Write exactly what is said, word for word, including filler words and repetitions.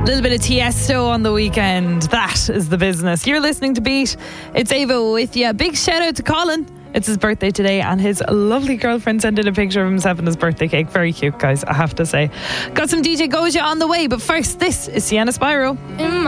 little bit of Tiesto on the weekend. That is the business. You're listening to Beat. It's Ava with you. Big shout out to Colin. It's his birthday today, and his lovely girlfriend sent in a picture of himself and his birthday cake. Very cute, guys, I have to say. Got some D J Goja on the way, but first, this is Sienna Spyro.